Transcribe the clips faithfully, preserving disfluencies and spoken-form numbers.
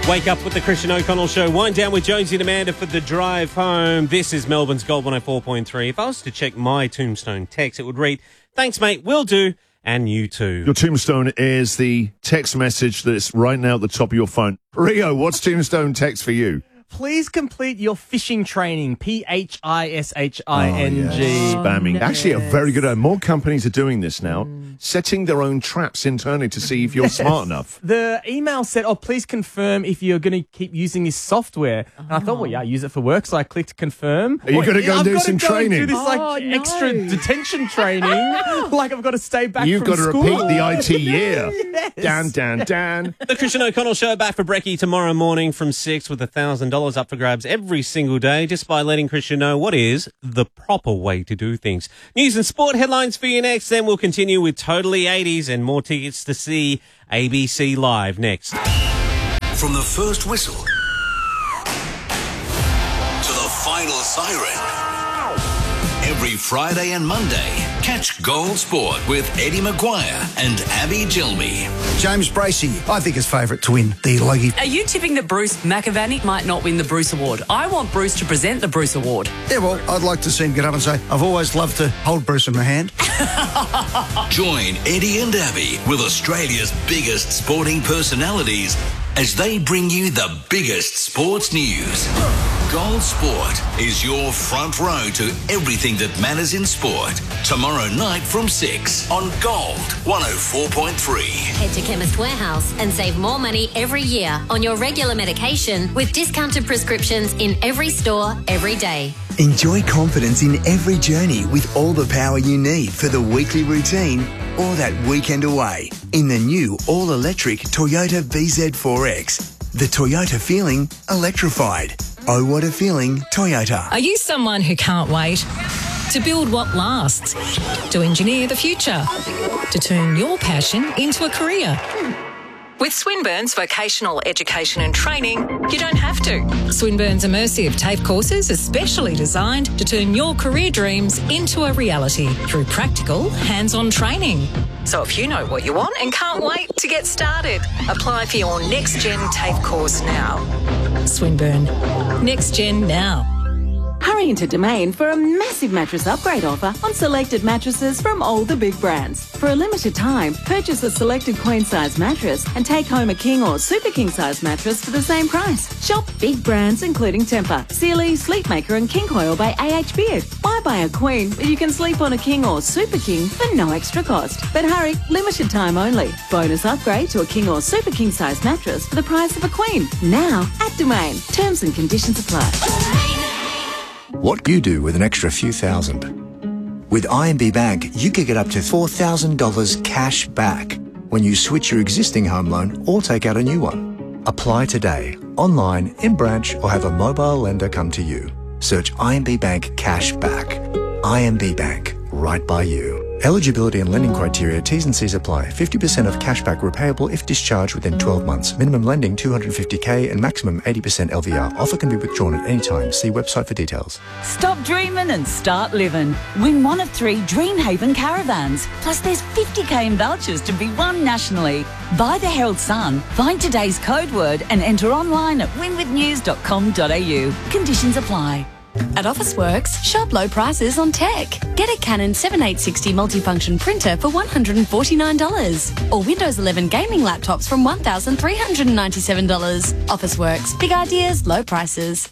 Wake up with the Christian O'Connell Show. Wind down with Jonesy and Amanda for the drive home. This is Melbourne's Gold one oh four point three. If I was to check my tombstone text, it would read, thanks, mate, will do, and you too. Your tombstone is the text message that's right now at the top of your phone. Rio, what's tombstone text for you? Please complete your fishing training. P H I S H I N G. Oh, yes. Spamming. Oh, Actually, a yes. very good idea. More companies are doing this now, mm. setting their own traps internally to see if you're yes. smart enough. The email said, oh, please confirm if you're going to keep using this software. Oh. And I thought, well, yeah, I use it for work, so I clicked confirm. Are you going to go and do I've some go training? And do this like oh, no. extra detention training. Like I've got to stay back You've from got to school. repeat the I T year. Yes. Dan, Dan, Dan. The Christian O'Connell Show back for brekkie tomorrow morning from six with one thousand dollars up for grabs every single day just by letting Christian know what is the proper way to do things. News and sport headlines for you next. Then we'll continue with Totally eighties and more tickets to see A B C Live next. From the first whistle to the final siren. Every Friday and Monday, catch Gold Sport with Eddie Maguire and Abby Gilmy. James Bracey, I think, is favourite to win the Logie. Are you tipping that Bruce McAvaney might not win the Bruce Award? I want Bruce to present the Bruce Award. Yeah, well, I'd like to see him get up and say, I've always loved to hold Bruce in my hand. Join Eddie and Abby with Australia's biggest sporting personalities as they bring you the biggest sports news. Gold Sport is your front row to everything that matters in sport. Tomorrow night from six on Gold one oh four point three. Head to Chemist Warehouse and save more money every year on your regular medication with discounted prescriptions in every store, every day. Enjoy confidence in every journey with all the power you need for the weekly routine or that weekend away in the new all-electric Toyota V Z four X. The Toyota feeling electrified. Oh, what a feeling, Toyota. Are you someone who can't wait to build what lasts, to engineer the future, to turn your passion into a career? With Swinburne's vocational education and training, you don't have to. Swinburne's immersive TAFE courses are specially designed to turn your career dreams into a reality through practical, hands-on training. So if you know what you want and can't wait to get started, apply for your Next Gen TAFE course now. Swinburne. Next Gen now. Hurry into Domain for a massive mattress upgrade offer on selected mattresses from all the big brands. For a limited time, purchase a selected queen-size mattress and take home a king or super king-size mattress for the same price. Shop big brands including Tempur, Sealy, Sleepmaker and King Coil by A H Beard. Why buy a queen when you can sleep on a king or super king for no extra cost? But hurry, limited time only. Bonus upgrade to a king or super king-size mattress for the price of a queen. Now at Domain. Terms and conditions apply. What you do with an extra few thousand? With I M B Bank, you can get up to four thousand dollars cash back when you switch your existing home loan or take out a new one. Apply today, online, in branch, or have a mobile lender come to you. Search I M B Bank Cash Back. I M B Bank, right by you. Eligibility and lending criteria, T's and C's apply. fifty percent of cashback repayable if discharged within twelve months. Minimum lending two hundred fifty thousand and maximum eighty percent L V R. Offer can be withdrawn at any time. See website for details. Stop dreaming and start living. Win one of three Dreamhaven caravans. Plus there's fifty thousand in vouchers to be won nationally. Buy the Herald Sun, find today's code word and enter online at win with news dot com dot a u. Conditions apply. At Officeworks, shop low prices on tech. Get a Canon seventy-eight sixty multifunction printer for one hundred forty-nine dollars or Windows eleven gaming laptops from one thousand three hundred ninety-seven dollars. Officeworks, big ideas, low prices.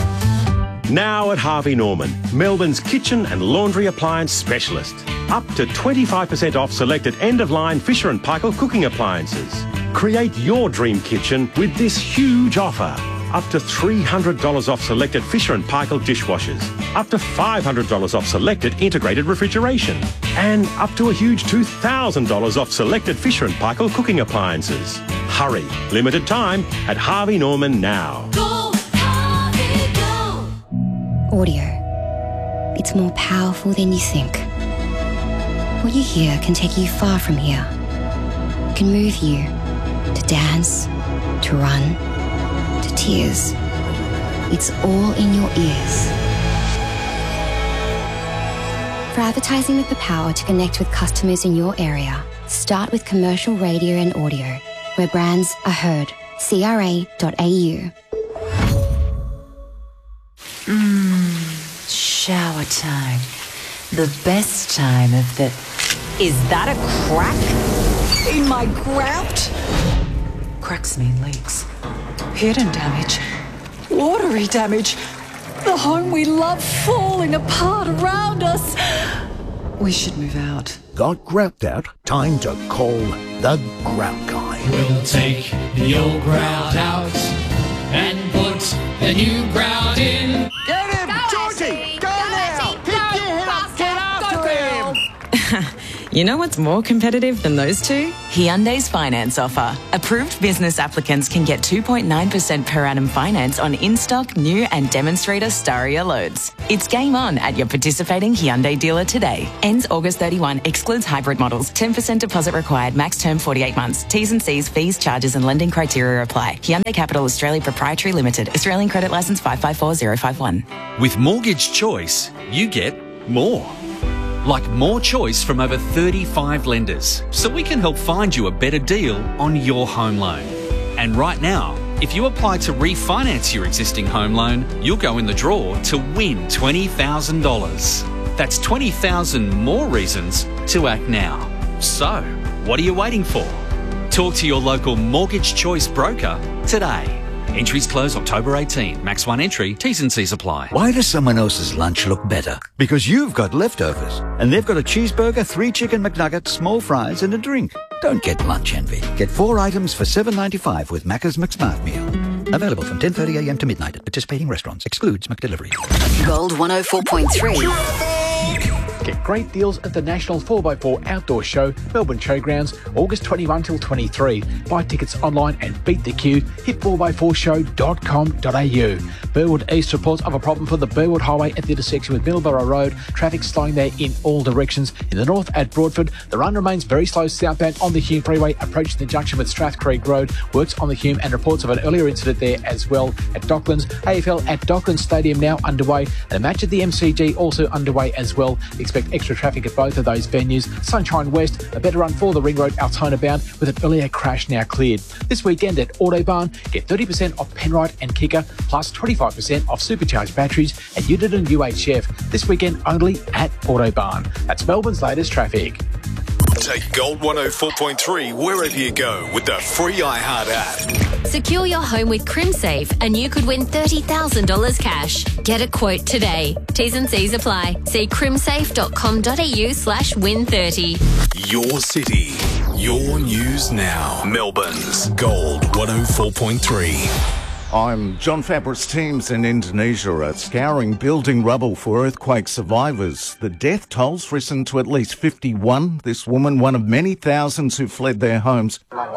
Now at Harvey Norman, Melbourne's kitchen and laundry appliance specialist. Up to twenty-five percent off selected end-of-line Fisher and Paykel cooking appliances. Create your dream kitchen with this huge offer. Up to three hundred dollars off selected Fisher and Paykel dishwashers. Up to five hundred dollars off selected integrated refrigeration. And up to a huge two thousand dollars off selected Fisher and Paykel cooking appliances. Hurry, limited time at Harvey Norman now. Go, Harvey, go. Audio. It's more powerful than you think. What you hear can take you far from here. It can move you to dance, to run, to tears. It's all in your ears. For advertising with the power to connect with customers in your area, start with commercial radio and audio, where brands are heard, c r a dot a u. Mmm, shower time. The best time of the... Is that a crack in my grout? Cracks mean leaks. Hidden damage. Watery damage. The home we love falling apart around us. We should move out. Got grout out? Time to call the Grout Guy. We'll take the old grout out and put the new grout in. Get him, Georgie! Go, now! Pick your head up, get after him! You know what's more competitive than those two? Hyundai's finance offer. Approved business applicants can get two point nine percent per annum finance on in-stock, new and demonstrator Staria loads. It's game on at your participating Hyundai dealer today. Ends August thirty-first, excludes hybrid models. ten percent deposit required, max term forty-eight months. T's and C's, fees, charges and lending criteria apply. Hyundai Capital Australia Proprietary Limited. Australian credit licence five five four zero five one. With Mortgage Choice, you get more. Like more choice from over thirty-five lenders, so we can help find you a better deal on your home loan. And right now, if you apply to refinance your existing home loan, you'll go in the draw to win twenty thousand dollars. That's twenty thousand more reasons to act now. So, what are you waiting for? Talk to your local Mortgage Choice broker today. Entries close October eighteenth. Max one entry. T's and C's apply. Why does someone else's lunch look better? Because you've got leftovers. And they've got a cheeseburger, three chicken McNuggets, small fries and a drink. Don't get lunch envy. Get four items for seven ninety-five with Macca's McSmart Meal. Available from ten thirty a m to midnight at participating restaurants. Excludes McDelivery. Gold one oh four point three. Get great deals at the National four by four Outdoor Show, Melbourne Showgrounds, August twenty-first till twenty-third. Buy tickets online and beat the queue. Hit four by four show dot com dot a u. Burwood East reports of a problem for the Burwood Highway at the intersection with Middleborough Road. Traffic slowing there in all directions. In the north at Broadford, the run remains very slow southbound on the Hume Freeway, approaching the junction with Strathcreek Road. Works on the Hume and reports of an earlier incident there as well at Docklands. A F L at Docklands Stadium now underway, and a match at the M C G also underway as well. Expect extra traffic at both of those venues. Sunshine West, a better run for the Ring Road Altona bound with an earlier crash now cleared. This weekend at Autobarn, get thirty percent off Penrite and Kicker, plus twenty-five percent off supercharged batteries at Unit and U H F. This weekend only at Autobarn. That's Melbourne's latest traffic. Take Gold one oh four point three wherever you go with the free iHeart app. Secure your home with CrimSafe and you could win thirty thousand dollars cash. Get a quote today. T's and C's apply. See crimsafe dot com dot a u slash win thirty. Your city, your news now. Melbourne's Gold one oh four point three. I'm John Fabris. Teams in Indonesia are scouring building rubble for earthquake survivors. The death toll's risen to at least fifty-one. This woman, one of many thousands who fled their homes.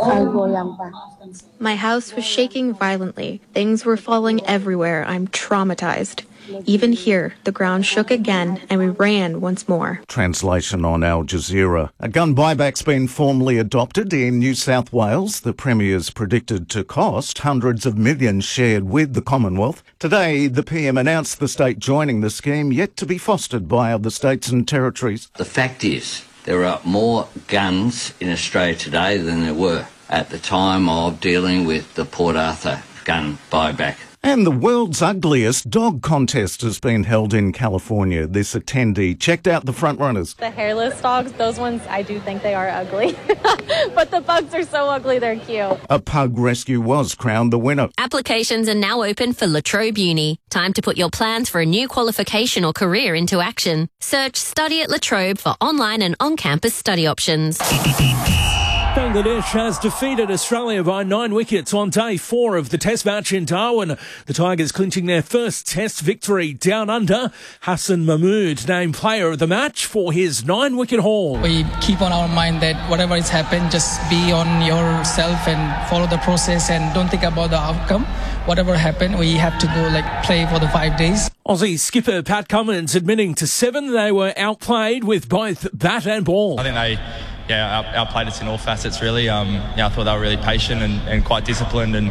My house was shaking violently. Things were falling everywhere. I'm traumatized. Even here, the ground shook again and we ran once more. Translation on Al Jazeera. A gun buyback's been formally adopted in New South Wales. The Premier's predicted to cost hundreds of millions shared with the Commonwealth. Today, the P M announced the state joining the scheme, yet to be fostered by other states and territories. The fact is, there are more guns in Australia today than there were at the time of dealing with the Port Arthur gun buyback. And the world's ugliest dog contest has been held in California. This attendee checked out the frontrunners. The hairless dogs, those ones, I do think they are ugly. But the pugs are so ugly, they're cute. A pug rescue was crowned the winner. Applications are now open for Latrobe Uni. Time to put your plans for a new qualification or career into action. Search Study at Latrobe for online and on-campus study options. Bangladesh has defeated Australia by nine wickets on day four of the Test match in Darwin. The Tigers clinching their first Test victory down under. Hassan Mahmood named player of the match for his nine-wicket haul. We keep on our mind that whatever has happened, just be on yourself and follow the process and don't think about the outcome. Whatever happened, we have to go like play for the five days. Aussie skipper Pat Cummins admitting to seven they were outplayed with both bat and ball. I think they yeah, out, outplayed us in all facets, really. Um, yeah, I thought they were really patient and, and quite disciplined, and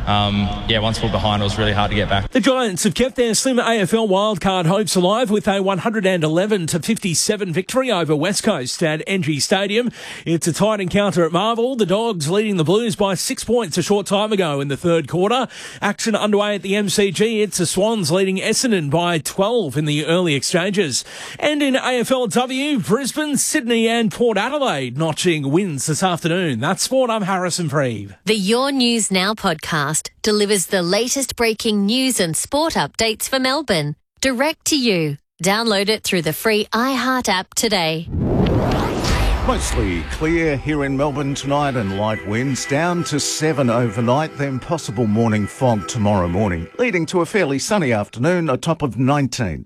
um, yeah, once we were behind, it was really hard to get back. The Giants have kept their slim A F L wildcard hopes alive with a one hundred eleven to fifty-seven victory over West Coast at N G Stadium. It's a tight encounter at Marvel. The Dogs leading the Blues by six points a short time ago in the third quarter. Action underway at the M C G. It's the Swans leading Essendon by twelve in the early exchanges. And in A F L W, Brisbane, Sydney and Port Adelaide notching wins this afternoon. That's sport. I'm Harrison Freeve. The Your News Now podcast delivers the latest breaking news and sport updates for Melbourne, direct to you. Download it through the free iHeart app today. Mostly clear here in Melbourne tonight and light winds down to seven overnight, then possible morning fog tomorrow morning, leading to a fairly sunny afternoon, a top of nineteen.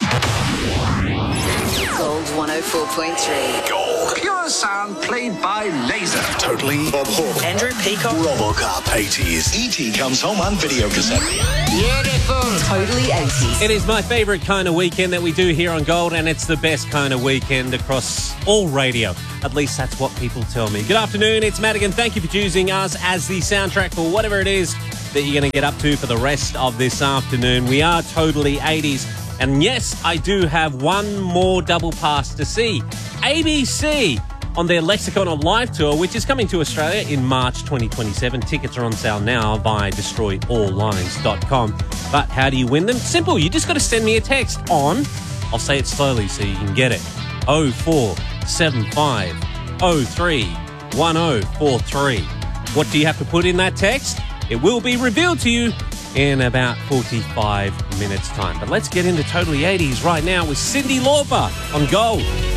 Gold one oh four point three. Gold. Pure sound played by laser. Totally. Bob Hawke. Andrew Peacock. Robocop eighties. E T comes home on video cassette. Beautiful. Totally eighties. It is my favourite kind of weekend that we do here on Gold, and it's the best kind of weekend across all radio. At least that's what people tell me. Good afternoon, it's Madigan. Thank you for choosing us as the soundtrack for whatever it is that you're going to get up to for the rest of this afternoon. We are Totally eighties. And yes, I do have one more double pass to see A B C on their Lexicon of Life tour, which is coming to Australia in March twenty twenty-seven. Tickets are on sale now via destroy all lines dot com. But how do you win them? Simple. You just got to send me a text on, I'll say it slowly so you can get it, oh four seven five oh three one oh four three. What do you have to put in that text? It will be revealed to you in about forty-five minutes' time. But let's get into Totally eighties right now with Cyndi Lauper on Gold.